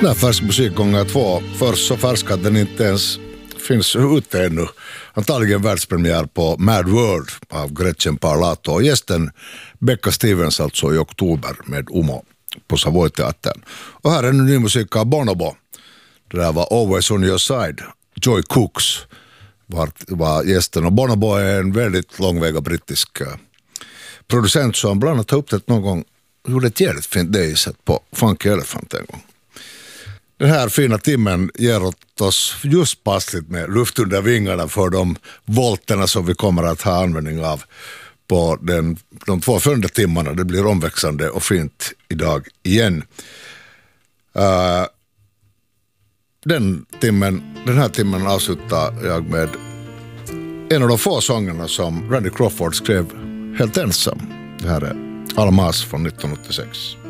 När Färsk musik gånger 2, först så färsk att den inte ens finns ute ännu. Antagligen världspremiär på Mad World av Gretchen Parlato och gästen Becca Stevens alltså i oktober med Umo på Savoy-teatern. Och här är en ny musik av Bonobo. Det där var Always on your side. Joy Cooks var gästen och Bonobo är en väldigt långväga brittisk producent som bland annat har upptäckt någon gång, gjorde ett jävligt fint dayset på Funky Elephant en gång. Den här fina timmen ger åt oss just passligt med luft under vingarna för de volterna som vi kommer att ha användning av på de 2 följande timmarna. Det blir omväxande och fint idag igen. Den här timmen avslutar jag med en av de få sångerna som Randy Crawford skrev helt ensam. Det här är Almas från 1986.